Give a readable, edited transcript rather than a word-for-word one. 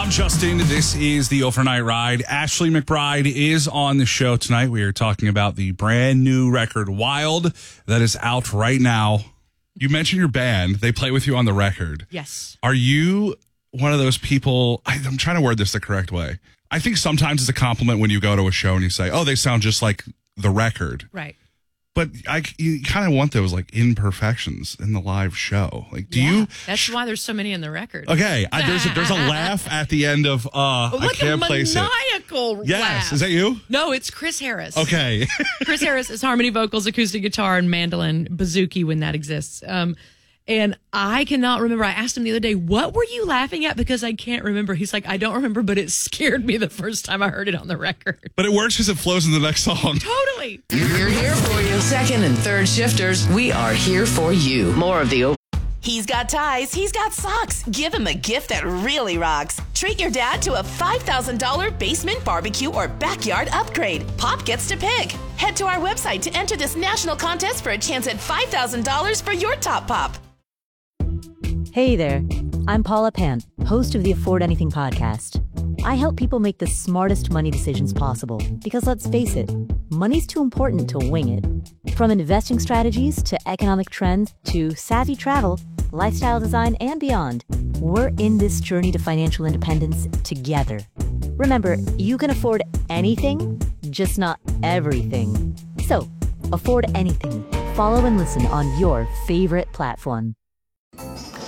I'm Justin. This is the Overnight Ride. Ashley McBride is on the show tonight. We are talking about the brand new record, Wild, that is out right now. You mentioned your band. They play with you on the record. Yes. Are you one of those people? I'm trying to word this the correct way. I think sometimes it's a compliment when you go to a show and you say, oh, they sound just like the record. Right. But you kind of want those like imperfections in the live show. Like, do you? That's why there's so many in the record. Okay, there's a laugh at the end of I can't place it. Maniacal Yes, laugh. Is that you? No, it's Chris Harris. Okay. Chris Harris is harmony vocals, acoustic guitar, and mandolin, bouzouki when that exists. And I cannot remember. I asked him the other day, what were you laughing at? Because I can't remember. He's like, I don't remember, but it scared me the first time I heard it on the record. But it works because it flows in the next song. Totally. We're here for you. Second and third shifters, we are here for you. More of the He's got ties, he's got socks. Give him a gift that really rocks. Treat your dad to a $5,000 basement barbecue or backyard upgrade. Pop gets to pick. Head to our website to enter this national contest for a chance at $5,000 for your top pop. Hey there, I'm Paula Pant, host of the Afford Anything podcast. I help people make the smartest money decisions possible because let's face it, money's too important to wing it. From investing strategies to economic trends to savvy travel, lifestyle design, and beyond, we're in this journey to financial independence together. Remember, you can afford anything, just not everything. So, afford anything. Follow and listen on your favorite platform.